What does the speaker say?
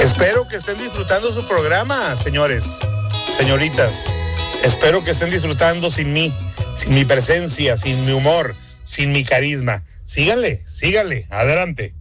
Espero que estén disfrutando su programa, señores, señoritas. Espero que estén disfrutando sin mí, sin mi presencia, sin mi humor, sin mi carisma. Síganle, adelante.